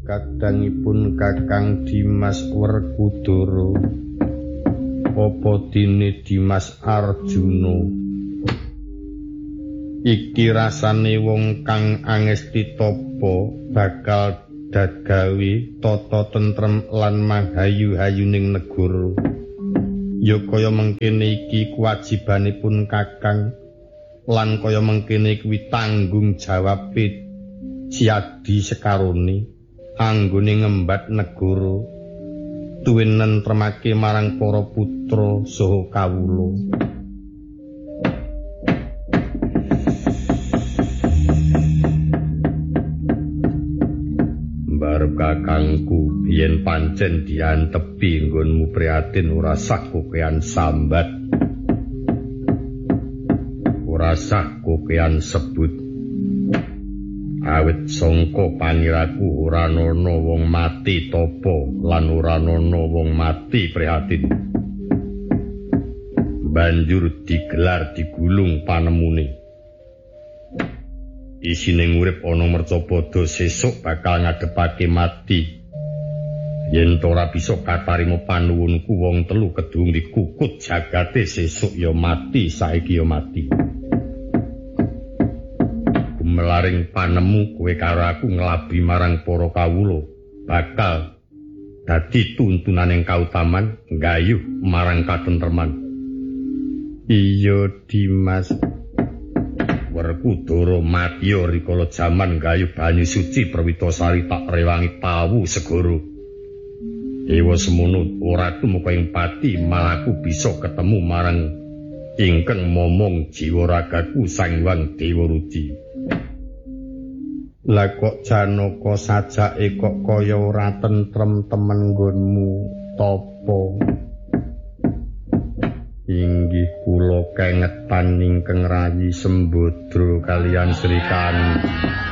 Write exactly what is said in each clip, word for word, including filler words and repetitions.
kadangipun Kakang Dimas Werkudara apa dene Dimas Arjuna iki rasane wong kang angesti tapa bakal dagawe tata tentrem lan manghayu-hayuning negara ya kaya mengkene iki kewajibanipun Kakang lan kaya mengkene kuwi tanggung jawabe Siadi sekarone anggone ngembat negara tuwin nentremake marang para putra saha kawula. Mbarep kakangku yen pancen diantepi nggonmu prihatin ora sah kokean sambat ora sah kokean sebut awit sangka pangiraku ora ana wong mati tapa lan ora ana wong mati prihatin banjur digelar digulung panemune isine urip ana mercapada sesuk bakal ngadepake mati yen ora bisa katarima panuwunku wong telu kedung dikukut jagate sesuk ya mati saiki ya mati melaring panemu kowe karo aku nglabi marang para kawula bakal dadi tuntunaning kautaman nggayuh marang katentreman. Iya Dimas Werkudara matya rikala jaman nggayuh banyu suci Perwitasari tak rewangi tawu segara. Ewa semono ora tumeka ing pati malah aku bisa ketemu marang ingkang momong jiwa ragaku Sang Hyang Dewa Rudi. Lah kok Janaka sajake kok kaya ora tentrem temen nggonmu tapa? Inggih kula kengetan ingkang rayi Sembadra kaliyan Srikani.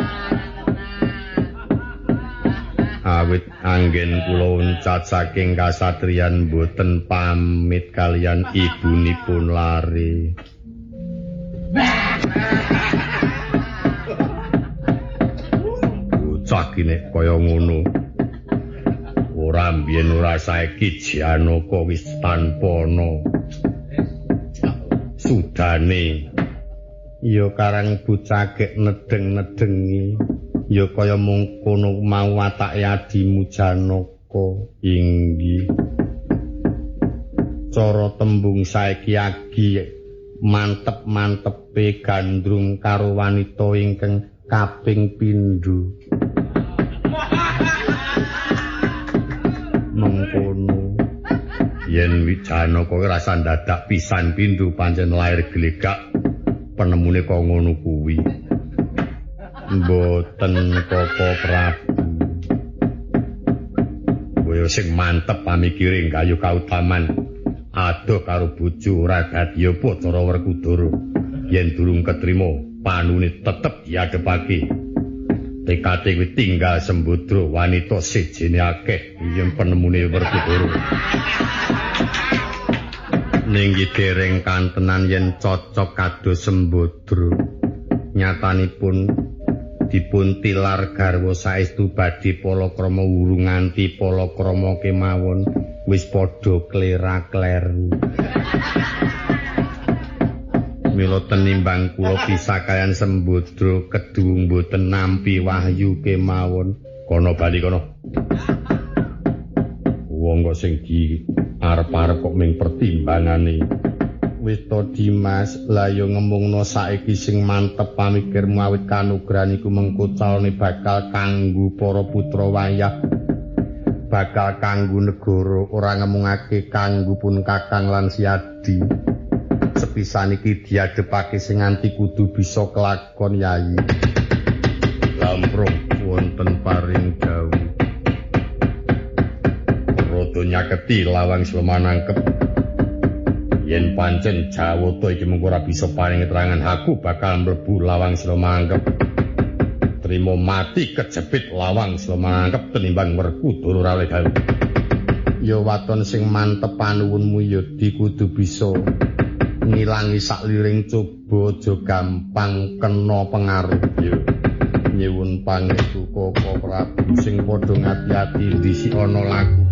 Awit anggen kula uncat saking kasatriyan boten pamit kaliyan ibunipun lare. Bocah nek kaya ngono. Ora mbiyen ora saiki Janaka wis tanpa ana sudane. Ya karang bocah kek nedeng-nedengi. Ya kaya mungkono mau watake adimu Janaka inggih. Cara tembung saiki agi mantep-mantepe gandrung karo wanita ingkang kaping pindho. Mengkono yen Janaka rasa dadak pisan pindho pancen lair glegak penemune kok ngono kuwi. Mboten Koko Prabu. Kowe sing mantep pamikiring kayu kautaman. Adoh karo bojo ora dadi apa cara Werkudara. Yen durung ketrima, panune tetep diadepake. Tekate kuwi tinggal Sembadra wanita sejene akeh yen penemune Werkudara. Ning dereng kantenan yen cocok kados Sembadra. Nyatanipun dipun tilar garwa saestu badhe palakrama wurung nganti palakrama kemawon wis padha klera-kleru. Mila tenimbang kula pisakayan Sembadra kedung boten nampi wahyu kemawon kono bali kono. Wong kok sing di arep-arep kok ming pertimbangane. Wis to Dimas, la yo ngemungno saiki sing mantep pamikirmu awit kanugrahan iku mengko calone bakal kanggo para putra wayah. Bakal kanggo negara ora ngemungake kanggo pun Kakang lan Siadi. Sepisan iki diadepake sing nganti kudu bisa kelakon Yayi. Lamprung wonten paring dawuh. Rada nyaketi lawang semanangkep. Yen pancen Jawata iki mengko ora bisa paring keterangan aku bakal mlebu lawang Selamangkep. Trimo mati kejepit lawang Selamangkep tenimbang Werkudara ora oleh gawe. Ya waton sing mantep panuwunmu ya dikudu bisa ngilangi sakliring coba aja gampang kena pengaruh ya. nyuwun pangestu Koko Prabu sing padha ngati-ati ndisi ana laku